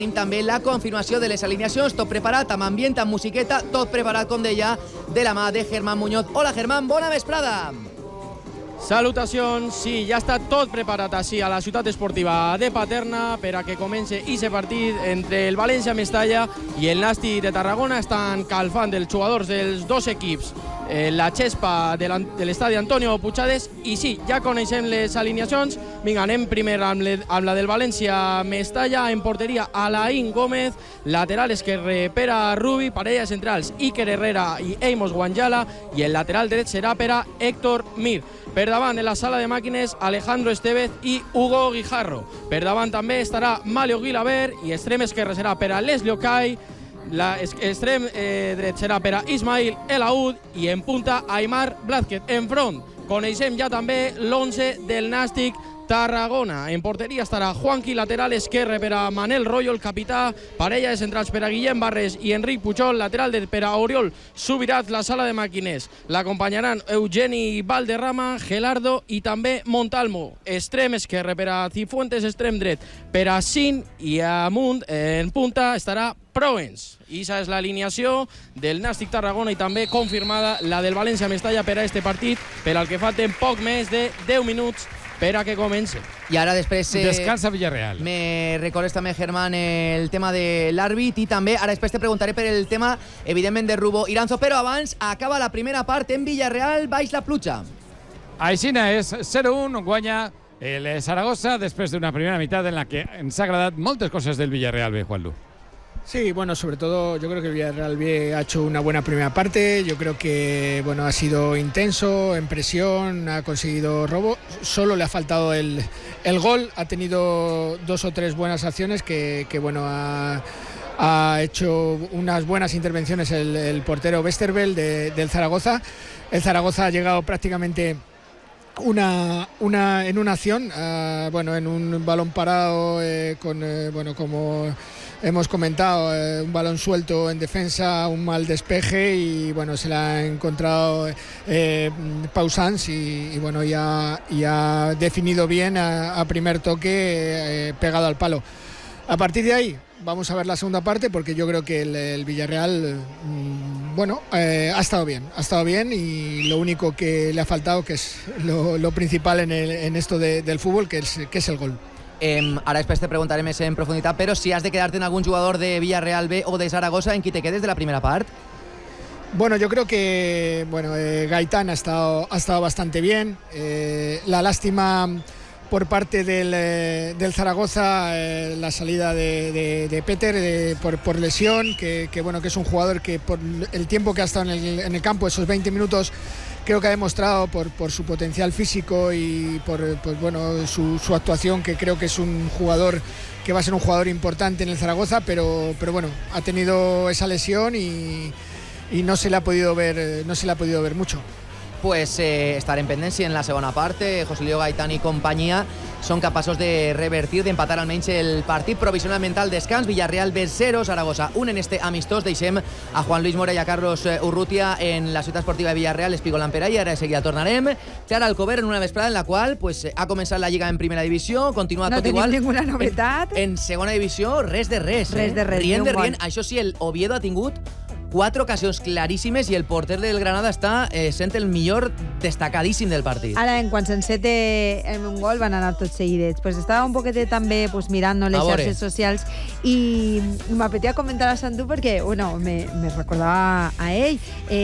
Tenim també la confirmació de les alineacions, tot preparat, amb ambient, amb musiqueta, tot preparat, com deia, de la mà de Germán Muñoz. Hola, Germán, bona vesprada. Salutacions, sí, ja està tot preparat així a la ciutat esportiva de Paterna per a que comenci aquest partit entre el València Mestalla i el Nàstic de Tarragona. Estan calfant els jugadors dels dos equips la xespa de l'estadi Antonio Puigades i sí, ja coneixem les alineacions. Vinga, anem primer amb la del València Mestalla. En porteria, Alain Gómez, lateral esquerre Pere Rubi, parelles centrals Iker Herrera i Amos Guanjala, i el lateral dret serà per a Héctor Mir. Per davant, en la sala de màquines, Alejandro Estevez i Hugo Guijarro. Per davant també estarà Malio Guilabert, i extrem esquerre serà per a Leslie Okai, l'extrem dret serà per a Ismail El Aoud, i en punta Aimar Blázquez. En front coneixem ja també l'11 del Nàstic Tarragona. En porteria estarà Juanqui, lateral esquerre per a Manel Royo, el capità, parella de centrals per a Guillem Barres i Enric Pujol, lateral dret per a Oriol Subirat. La sala de màquines l'acompanyaran Eugeni Valderrama, Gelardo i també Montalmo. Extrem esquerre per a Cifuentes, extrem dret per a Sin, i amunt en punta estarà Proens. I aquesta és l'alineació del Nàstic Tarragona, i també confirmada la del València Mestalla per a este partit, per al que falten poc més de 10 minuts per a que comenci. I ara després... Descansa Villarreal. Me recordes també, Germán, el tema de l'àrbit, i també ara després te preguntaré per el tema, evidentment, de Rubo Iranzo, però abans acaba la primera part en Villarreal, baix la pluja. Aixina és 0-1, guanya el Zaragoza després d'una primera meitat en la que ens ha agradat moltes coses del Villarreal B, Juanlu. Sí, bueno, sobre todo yo creo que Villarreal B ha hecho una buena primera parte. Yo creo que bueno, ha sido intenso, en presión, ha conseguido robo. Solo le ha faltado el gol. Ha tenido 2 o 3 buenas acciones que bueno, ha hecho unas buenas intervenciones el portero Westerveld del Zaragoza. El Zaragoza ha llegado prácticamente en una acción, bueno, en un balón parado bueno, como hemos comentado, un balón suelto en defensa, un mal despeje, y bueno, se la ha encontrado Pausans y bueno, ya ha definido bien a primer toque, pegado al palo. A partir de ahí vamos a ver la segunda parte, porque yo creo que el Villarreal bueno, ha estado bien, y lo único que le ha faltado, que es lo principal en esto del fútbol, que es el gol. Ara després te preguntaré més en profunditat, però si has de quedarte en algún jugador de Villarreal B o de Zaragoza, ¿en qui te quedes de la primera part? Bueno, yo creo que bueno, Gaitán ha estado bastante bien. La lástima por parte del Zaragoza, la salida de Peter por lesión, que bueno, que es un jugador que por el tiempo que ha estado en el campo, esos 20 minutos, creo que ha demostrado por su potencial físico y por bueno, su actuación, que creo que es un jugador que va a ser un jugador importante en el Zaragoza, pero bueno, ha tenido esa lesión y no se le ha podido ver mucho. Pues estarem pendents si en la segona part José Leo Gaitán i companyia són capaços de revertir, d'empatar almenys el partit. Provisionalment al descans, Villarreal B 0, Zaragoza 1 en este amistós. Deixem a Juan Luis Mora i a Carlos Urrutia en la ciutat esportiva de Villarreal, Espigolant per ahí. Ara de seguida tornarem. Xara Alcover en una vesprada en la qual pues, ha començat la Lliga en primera divisió, continua tot igual. No tenim ninguna novetat. En segona divisió, res de res. Res de res. Rient de rient. Això sí, el Oviedo ha tingut 4 ocasions claríssimes i el porter del Granada està sent el millor destacadíssim del partit. Ara, en quan s'encete un gol, van anar tots seguidets. Pues estava un poquetet també pues, mirant les xarxes socials i m'apetia comentar a Santu perquè bueno, me recordava a ell.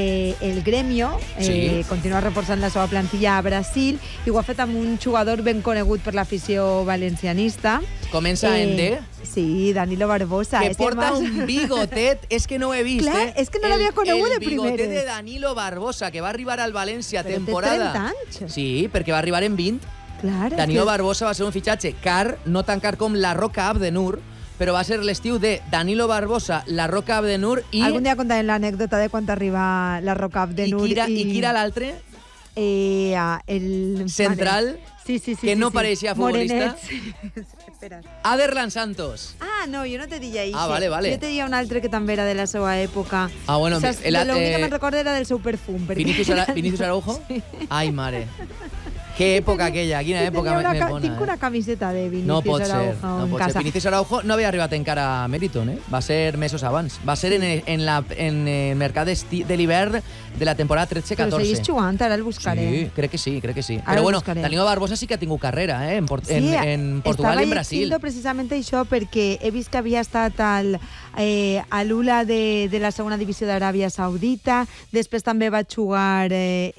El Gremio continua reforçant la seva plantilla a Brasil i ho ha fet amb un jugador ben conegut per l'afició valencianista. Comença en D? Sí, Danilo Barbosa. Que porta un bigotet, és que no ho he vist. Clar, és que no l'havia conegut de primeres. El bigotet de Danilo Barbosa, que va arribar al València temporada... Però té 30 anys. Sí, perquè va arribar en 20. Clar, Danilo Barbosa va ser un fitxatge car, no tan car com la Roca Abdenur, però va ser l'estiu de Danilo Barbosa, la Roca Abdenur i... Algun dia contarem l'anècdota de quan arriba la Roca Abdenur. I qui era l'altre? El... Central, sí, que no pareixia futbolista. Espera. Aderlan Santos. Ah, no, jo no te diria això. Ah, vale. Jo te diria un altre que també era de la seva època. Ah, bueno. L'únic que me'n recordo era del seu perfum. Vinicius Araujo? Sí. Ai, mare. Qué época aquella, quina època més bona. Tinc una camiseta de No Vinícius Araujo pot en ser. casa. Vinícius Araujo no havia arribat encara a Meriton, va ser mesos abans. Va ser en el mercat de l'hivern de la temporada 13-14. Però seguís jugant, ara el buscaré. Sí, crec que sí. Ara Però bueno, buscaré. Danilo Barbosa sí que ha tingut carrera, en Portugal i en Brasil. Estava precisament això perquè he vist que havia estat a l'Ula de la segona divisió d'Aràbia Saudita, després també va jugar,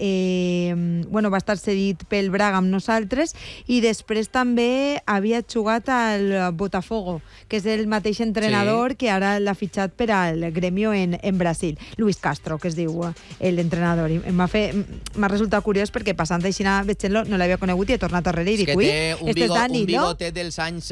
va estar cedit pel Braga amb nosaltres, i després també havia jugat al Botafogo, que és el mateix entrenador que ara l'ha fitxat per al Gremio en Brasil, Luis Castro, que es diu l'entrenador. M'ha resultat curiós perquè passant així veient-lo no l'havia conegut i he tornat a darrere i dic, ui, este és Danilo. Un bigotet dels anys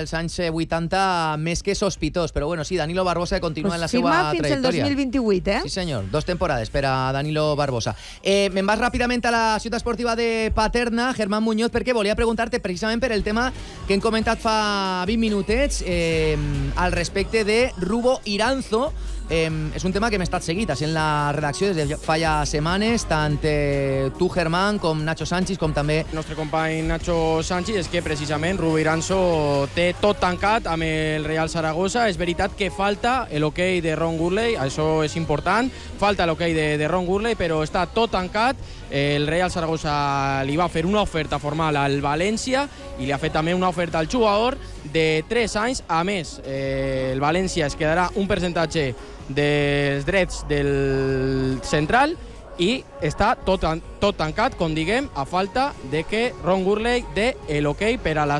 80 més que sospitós, però bueno, sí, Danilo Barbosa continua en la seva trajectòria. Firma fins al 2028, Sí, senyor, 2 temporades per a Danilo Barbosa. Me'n vas ràpidament a la ciutat esportiva de Paterna, Germán Muñoz, perquè volia preguntar-te precisament per el tema que hem comentat fa 20 minutets al respecte de Rubo Iranzo. És un tema que hem estat seguit en la redacció des de fa ja setmanes, tant tu, Germán, com Nacho Sánchez, com també el nostre company Nacho Sánchez, és que precisament Rubo Iranzo té tot tancat amb el Real Zaragoza. És veritat que falta l'hoquei de Ron Gurley, això és important, falta l'hoquei de Ron Gurley, però està tot tancat. El Real Zaragoza li va fer una oferta formal al València i li ha fet també una oferta al jugador de 3 anys. A més, el València es quedarà un percentatge dels drets del central i està tot tancat, com diguem, a falta de que Ron Gurley doni l'hoquei per a la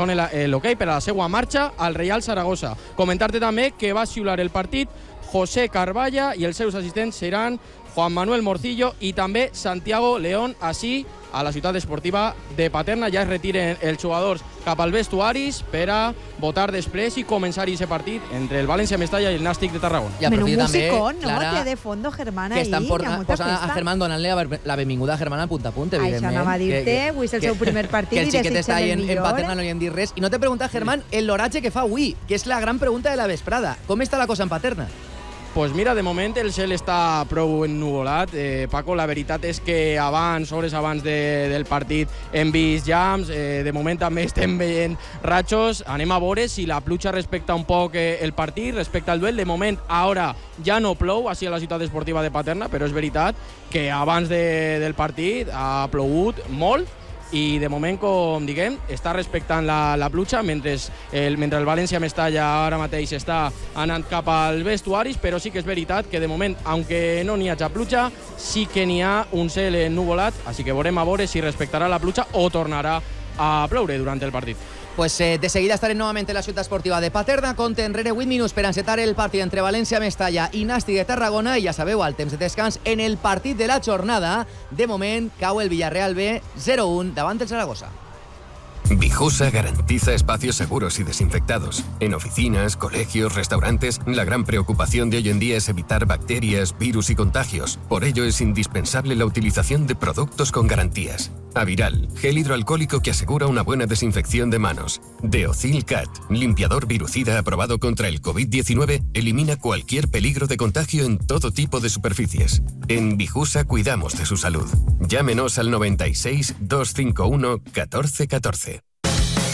seva marxa al Real Zaragoza. Comentar-te també que va xiular el partit José Carballa i els seus assistents seran Juan Manuel Morcillo i també Santiago León. Així, a la ciutat esportiva de Paterna ja es retiren els jugadors cap als vestuaris per a votar després i començar aquest partit entre el València Mestalla i el Nàstic de Tarragona. Menos musicón, ¿no? Té de fondo Germán ahí. Que estan posant a Germán, donant-li la benvinguda a Germán al punt a punt, evidentment. Això anava a dir-te, avui és el seu primer partit i desitjant el millor. En Paterna no li hem dit res. I no t'he preguntat, Germán, l'oratge que fa avui, que és la gran pregunta de la vesprada. Com està la cosa en Paterna? Pues mira, de moment el cel està prou ennuvolat. Paco, la veritat és que hores abans del partit hem vist llams, de moment també estem veient ratxos. Anem a veure si la pluja respecta un poc el partit, respecta el duel. De moment, ara ja no plou així a la ciutat esportiva de Paterna, però és veritat que abans del partit ha plogut molt i de moment, com diguem, està respectant la pluja mentre el València Mestalla ara mateix està anant cap als vestuaris, però sí que és veritat que de moment, aunque no n'hi hagi pluja, sí que n'hi ha un cel ennuvolat, així que veurem a veure si respectarà la pluja o tornarà a ploure durant el partit. Pues de seguida estarem novament en la ciutat esportiva de Paterna. Compte enrere 8 minuts per encetar el partit entre València Mestalla i Nàstic de Tarragona i ja sabeu, al temps de descans en el partit de la jornada. De moment cau el Villarreal B 0-1 davant del Zaragoza. Vijusa garantiza espacios seguros y desinfectados. En oficinas, colegios, restaurantes, la gran preocupación de hoy en día es evitar bacterias, virus y contagios. Por ello es indispensable la utilización de productos con garantías. Aviral, gel hidroalcohólico que asegura una buena desinfección de manos. Deocil Cat, limpiador virucida aprobado contra el COVID-19, elimina cualquier peligro de contagio en todo tipo de superficies. En Vijusa cuidamos de su salud. Llámenos al 96 251 1414.